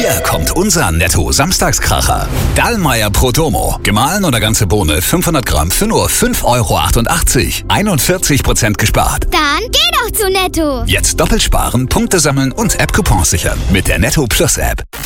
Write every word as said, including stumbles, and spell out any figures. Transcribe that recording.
Hier kommt unser Netto-Samstagskracher. Dallmayr Pro Domo. Gemahlen oder ganze Bohne fünfhundert Gramm für nur fünf Euro achtundachtzig. einundvierzig Prozent gespart. Dann geh doch zu Netto. Jetzt doppelt sparen, Punkte sammeln und App-Coupons sichern mit der Netto Plus App.